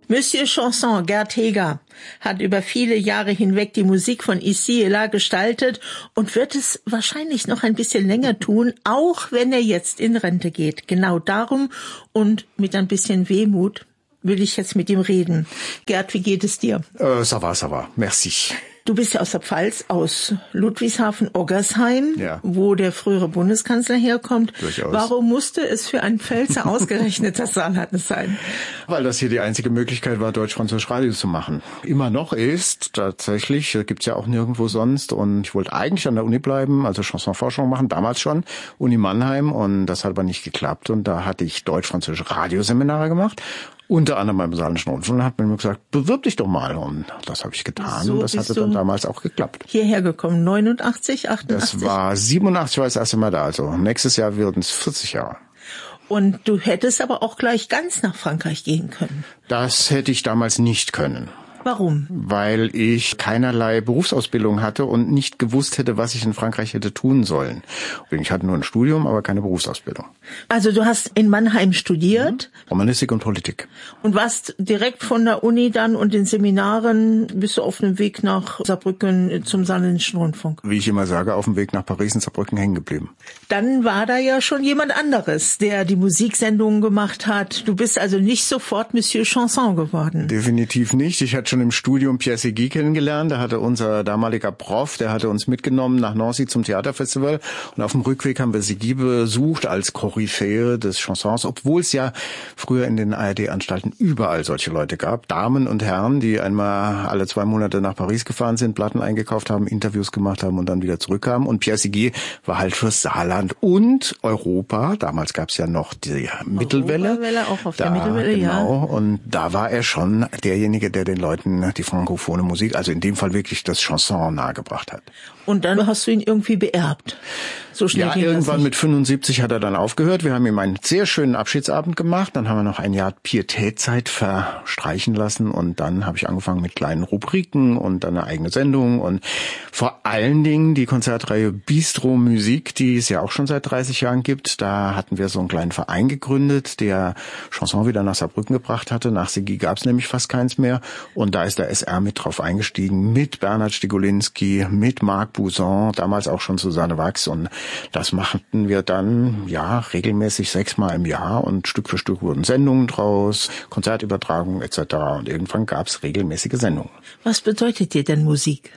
Monsieur Chanson, Gerd Heger, hat über viele Jahre hinweg die Musik von Ici et Là gestaltet und wird es wahrscheinlich noch ein bisschen länger tun, auch wenn er jetzt in Rente geht. Genau darum und mit ein bisschen Wehmut will ich jetzt mit ihm reden. Gerd, wie geht es dir? Ça va, merci. Du bist ja aus der Pfalz, aus Ludwigshafen-Oggersheim, ja, wo der frühere Bundeskanzler herkommt. Durchaus. Warum musste es für einen Pfälzer ausgerechnet das Saarland sein? Weil das hier die einzige Möglichkeit war, Deutsch-Französisch Radio zu machen. Immer noch ist, tatsächlich, gibt's ja auch nirgendwo sonst. Und ich wollte eigentlich an der Uni bleiben, also Chansonforschung machen, damals schon, Uni Mannheim. Und das hat aber nicht geklappt. Und da hatte ich Deutsch-Französisch Radioseminare gemacht. Unter anderem beim Saarländischen Rundfunk, hat man mir gesagt, bewirb dich doch mal. Und das habe ich getan. So, und das hatte dann damals auch geklappt. Hierher gekommen, 89, 88? Das war 87, war das erste Mal da. Also nächstes Jahr werden es 40 Jahre. Und du hättest aber auch gleich ganz nach Frankreich gehen können. Das hätte ich damals nicht können. Warum? Weil ich keinerlei Berufsausbildung hatte und nicht gewusst hätte, was ich in Frankreich hätte tun sollen. Ich hatte nur ein Studium, aber keine Berufsausbildung. Also du hast in Mannheim studiert? Romanistik und Politik. Und warst direkt von der Uni dann und den Seminaren, bist du auf dem Weg nach Saarbrücken zum Saarländischen Rundfunk? Wie ich immer sage, auf dem Weg nach Paris und Saarbrücken hängen geblieben. Dann war da ja schon jemand anderes, der die Musiksendungen gemacht hat. Du bist also nicht sofort Monsieur Chanson geworden. Definitiv nicht. Ich hatte schon im Studium Pierre Segui kennengelernt. Da hatte unser damaliger Prof, der hatte uns mitgenommen nach Nancy zum Theaterfestival. Und auf dem Rückweg haben wir Segui besucht als Koryphäe des Chansons, obwohl es ja früher in den ARD-Anstalten überall solche Leute gab. Damen und Herren, die einmal alle 2 Monate nach Paris gefahren sind, Platten eingekauft haben, Interviews gemacht haben und dann wieder zurückkamen. Und Pierre Segui war halt fürs Saarland und Europa. Damals gab es ja noch die Mittelwelle. Europawelle, auch auf der Mittelwelle, genau. ja. Und da war er schon derjenige, der den Leuten die frankophone Musik, also in dem Fall wirklich das Chanson nahegebracht hat. Und dann hast du ihn irgendwie beerbt. So schnell ja, irgendwann mit 75 hat er dann aufgehört. Wir haben ihm einen sehr schönen Abschiedsabend gemacht. Dann haben wir noch ein Jahr Pietätzeit verstreichen lassen. Und dann habe ich angefangen mit kleinen Rubriken und dann eine eigene Sendung. Und vor allen Dingen die Konzertreihe Bistro Musik, die es ja auch schon seit 30 Jahren gibt. Da hatten wir so einen kleinen Verein gegründet, der Chanson wieder nach Saarbrücken gebracht hatte. Nach Segui gab es nämlich fast keins mehr. Und da ist der SR mit drauf eingestiegen, mit Bernhard Stigolinski, mit Marc Bouzon, damals auch schon Susanne Wachs. Und das machten wir dann, ja, regelmäßig 6-mal im Jahr. Und Stück für Stück wurden Sendungen draus, Konzertübertragungen etc. Und irgendwann gab es regelmäßige Sendungen. Was bedeutet dir denn Musik?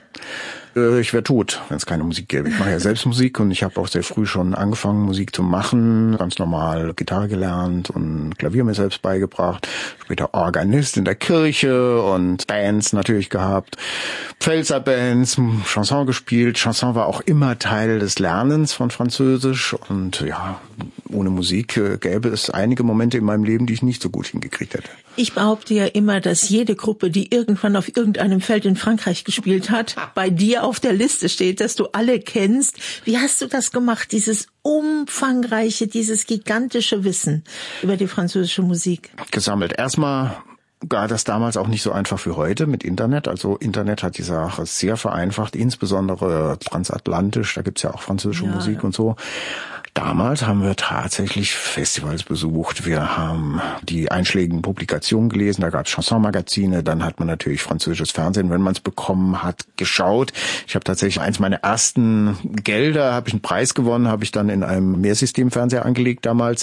Ich wäre tot, wenn es keine Musik gäbe. Ich mache ja selbst Musik und ich habe auch sehr früh schon angefangen, Musik zu machen. Ganz normal Gitarre gelernt und Klavier mir selbst beigebracht. Später Organist in der Kirche und Bands natürlich gehabt. Pfälzer Bands, Chanson gespielt. Chanson war auch immer Teil des Lernens von Französisch. Und ja, ohne Musik gäbe es einige Momente in meinem Leben, die ich nicht so gut hingekriegt hätte. Ich behaupte ja immer, dass jede Gruppe, die irgendwann auf irgendeinem Feld in Frankreich gespielt hat, bei dir auf der Liste steht, dass du alle kennst. Wie hast du das gemacht, dieses umfangreiche, dieses gigantische Wissen über die französische Musik? Gesammelt. Erstmal war das damals auch nicht so einfach wie heute mit Internet. Also Internet hat die Sache sehr vereinfacht, insbesondere transatlantisch. Da gibt's ja auch französische Musik und so. Damals haben wir tatsächlich Festivals besucht. Wir haben die einschlägigen Publikationen gelesen. Da gab es Chansonmagazine. Dann hat man natürlich französisches Fernsehen, wenn man es bekommen hat, geschaut. Ich habe tatsächlich eins meiner ersten Gelder, habe ich einen Preis gewonnen, habe ich dann in einem Mehrsystemfernseher angelegt damals.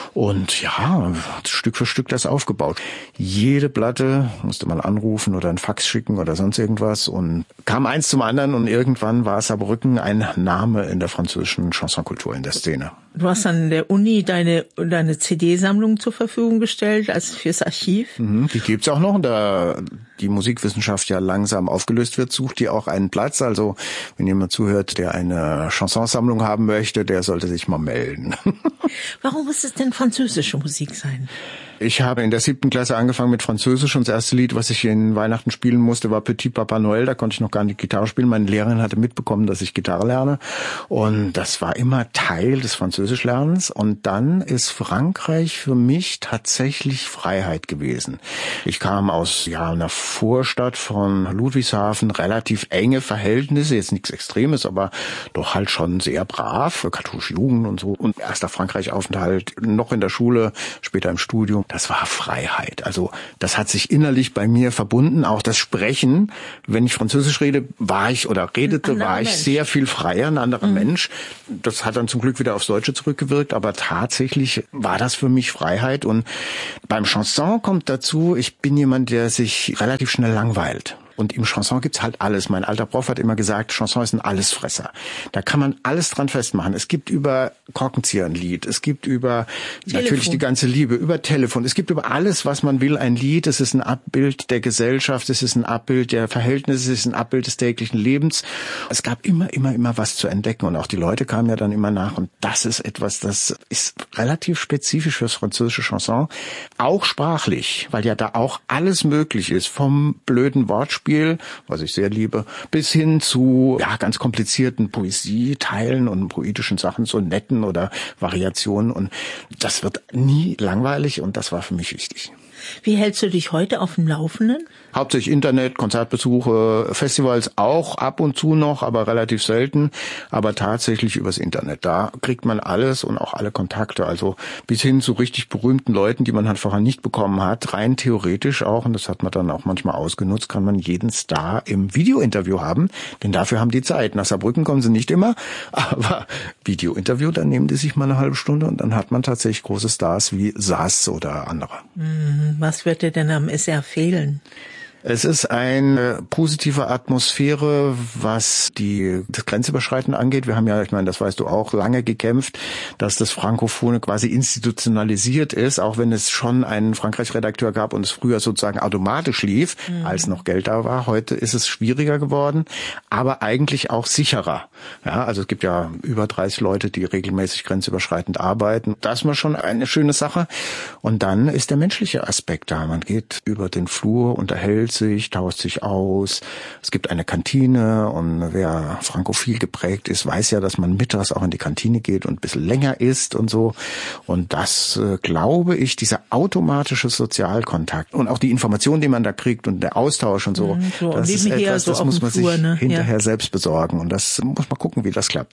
Und ja, Stück für Stück das aufgebaut. Jede Platte musste man anrufen oder einen Fax schicken oder sonst irgendwas. Und kam eins zum anderen und irgendwann war Saarbrücken ein Name in der französischen Chansonkultur, in der Szene. Du hast an der Uni deine CD-Sammlung zur Verfügung gestellt, als fürs Archiv. Die gibt's auch noch. Da die Musikwissenschaft ja langsam aufgelöst wird, sucht die auch einen Platz. Also wenn jemand zuhört, der eine Chansonsammlung haben möchte, der sollte sich mal melden. Warum muss es denn französische Musik sein? Ich habe in der 7. Klasse angefangen mit Französisch und das erste Lied, was ich in Weihnachten spielen musste, war Petit Papa Noël. Da konnte ich noch gar nicht Gitarre spielen. Meine Lehrerin hatte mitbekommen, dass ich Gitarre lerne. Und das war immer Teil des Französischlernens. Und dann ist Frankreich für mich tatsächlich Freiheit gewesen. Ich kam aus einer Vorstadt von Ludwigshafen relativ enge Verhältnisse, jetzt nichts Extremes, aber doch halt schon sehr brav, katholische Jugend und so. Und erster Frankreich-Aufenthalt, noch in der Schule, später im Studium. Das war Freiheit. Also das hat sich innerlich bei mir verbunden. Auch das Sprechen, wenn ich Französisch rede, war ich sehr viel freier, ein anderer Mensch. Das hat dann zum Glück wieder aufs Deutsche zurückgewirkt, aber tatsächlich war das für mich Freiheit. Und beim Chanson kommt dazu, ich bin jemand, der sich relativ schnell langweilt. Und im Chanson gibt's halt alles. Mein alter Prof hat immer gesagt, Chanson ist ein Allesfresser. Da kann man alles dran festmachen. Es gibt über Korkenzieher ein Lied. Es gibt über natürlich die ganze Liebe, über Telefon. Es gibt über alles, was man will, ein Lied. Es ist ein Abbild der Gesellschaft. Es ist ein Abbild der Verhältnisse. Es ist ein Abbild des täglichen Lebens. Es gab immer was zu entdecken. Und auch die Leute kamen ja dann immer nach. Und das ist etwas, das ist relativ spezifisch fürs französische Chanson. Auch sprachlich, weil ja da auch alles möglich ist. Vom blöden Wortspiel, was ich sehr liebe, bis hin zu ganz komplizierten Poesieteilen und poetischen Sachen, so Sonetten oder Variationen. Und das wird nie langweilig und das war für mich wichtig. Wie hältst du dich heute auf dem Laufenden? Hauptsächlich Internet, Konzertbesuche, Festivals auch ab und zu noch, aber relativ selten. Aber tatsächlich übers Internet. Da kriegt man alles und auch alle Kontakte. Also bis hin zu richtig berühmten Leuten, die man halt vorher nicht bekommen hat. Rein theoretisch auch, und das hat man dann auch manchmal ausgenutzt, kann man jeden Star im Videointerview haben. Denn dafür haben die Zeit. Nach Saarbrücken kommen sie nicht immer. Aber Videointerview, dann nehmen die sich mal eine halbe Stunde und dann hat man tatsächlich große Stars wie Sass oder andere. Was wird dir denn am SR fehlen? Es ist eine positive Atmosphäre, was das Grenzüberschreiten angeht. Wir haben ja, ich meine, das weißt du auch, lange gekämpft, dass das Frankophone quasi institutionalisiert ist, auch wenn es schon einen Frankreich-Redakteur gab und es früher sozusagen automatisch lief, als noch Geld da war. Heute ist es schwieriger geworden, aber eigentlich auch sicherer. Ja, also es gibt ja über 30 Leute, die regelmäßig grenzüberschreitend arbeiten. Das ist mal schon eine schöne Sache. Und dann ist der menschliche Aspekt da. Man geht über den Flur, unterhält sich, tauscht sich aus. Es gibt eine Kantine und wer frankophil geprägt ist, weiß ja, dass man mittags auch in die Kantine geht und ein bisschen länger isst und so. Und das, glaube ich, dieser automatische Sozialkontakt und auch die Information, die man da kriegt und der Austausch und so, das ist etwas, das muss man sich hinterher selbst besorgen. Und das muss man gucken, wie das klappt.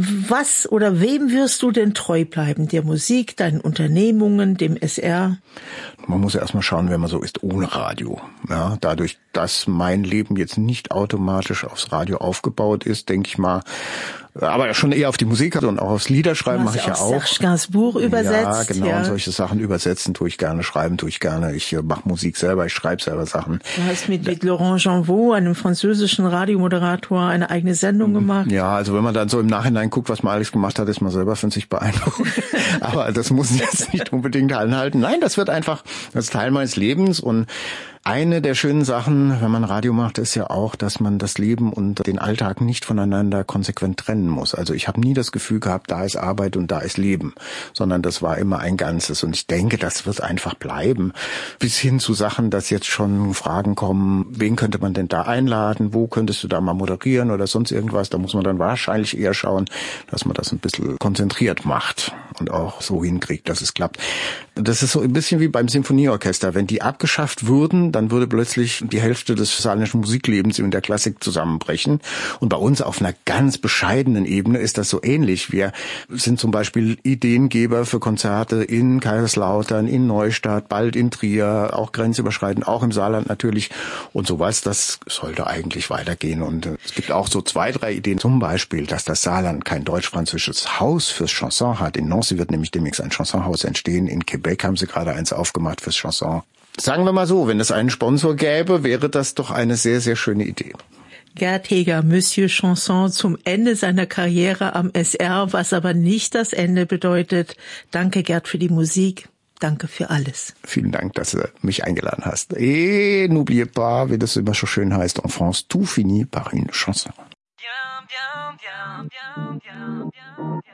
Was oder wem wirst du denn treu bleiben? Der Musik, deinen Unternehmungen, dem SR? Man muss ja erstmal schauen, wer man so ist ohne Radio. Ja, dadurch, dass mein Leben jetzt nicht automatisch aufs Radio aufgebaut ist, denke ich mal, aber schon eher auf die Musik und auch aufs Liederschreiben mache ich ja auch. Serge Gainsbourg übersetzt. Ja, genau, und solche Sachen übersetzen tue ich gerne, schreiben tue ich gerne. Ich mache Musik selber, ich schreibe selber Sachen. Du hast mit Laurent Janvaux, einem französischen Radiomoderator, eine eigene Sendung gemacht. Ja, also wenn man dann so im Nachhinein guckt, was man alles gemacht hat, ist man selber von sich beeindruckt. Aber das muss jetzt nicht unbedingt anhalten. Nein, das wird einfach, das ist Teil meines Lebens. Und eine der schönen Sachen, wenn man Radio macht, ist ja auch, dass man das Leben und den Alltag nicht voneinander konsequent trennen muss. Also ich habe nie das Gefühl gehabt, da ist Arbeit und da ist Leben, sondern das war immer ein Ganzes. Und ich denke, das wird einfach bleiben. Bis hin zu Sachen, dass jetzt schon Fragen kommen, wen könnte man denn da einladen, wo könntest du da mal moderieren oder sonst irgendwas. Da muss man dann wahrscheinlich eher schauen, dass man das ein bisschen konzentriert macht und auch so hinkriegt, dass es klappt. Das ist so ein bisschen wie beim Symphonieorchester. Wenn die abgeschafft würden, dann würde plötzlich die Hälfte des saarländischen Musiklebens in der Klassik zusammenbrechen. Und bei uns auf einer ganz bescheidenen Ebene ist das so ähnlich. Wir sind zum Beispiel Ideengeber für Konzerte in Kaiserslautern, in Neustadt, bald in Trier, auch grenzüberschreitend, auch im Saarland natürlich. Und sowas, das sollte eigentlich weitergehen. Und es gibt auch so 2, 3 Ideen. Zum Beispiel, dass das Saarland kein deutsch-französisches Haus fürs Chanson hat. In Nancy wird nämlich demnächst ein Chansonhaus entstehen. In Quebec haben sie gerade eins aufgemacht fürs Chanson. Sagen wir mal so, wenn es einen Sponsor gäbe, wäre das doch eine sehr, sehr schöne Idee. Gerd Heger, Monsieur Chanson, zum Ende seiner Karriere am SR, was aber nicht das Ende bedeutet. Danke, Gerd, für die Musik. Danke für alles. Vielen Dank, dass du mich eingeladen hast. Et n'oubliez pas, wie das immer so schön heißt, en France, tout finit par une chanson. Bien, bien, bien, bien, bien, bien.